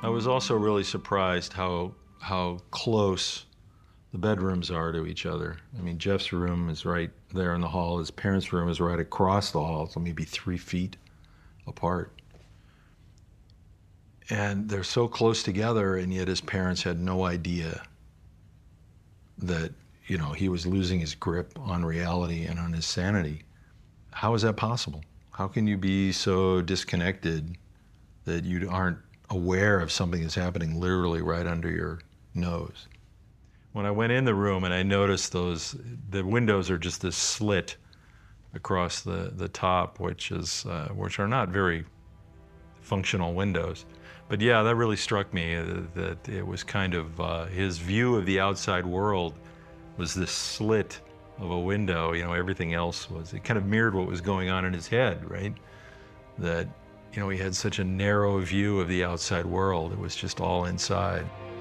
I was also really surprised how close the bedrooms are to each other. I mean, Jeff's room is right there in the hall. His parents' room is right across the hall, so maybe 3 feet apart. And they're so close together, and yet his parents had no idea that, he was losing his grip on reality and on his sanity. How is that possible? How can you be so disconnected that you aren't aware of something that's happening literally right under your nose? When I went in the room and I noticed the windows are just this slit across the top, which are not very functional windows. But yeah, that really struck me that it was kind of his view of the outside world was this slit of a window. Everything else it kind of mirrored what was going on in his head, right? That, he had such a narrow view of the outside world. It was just all inside.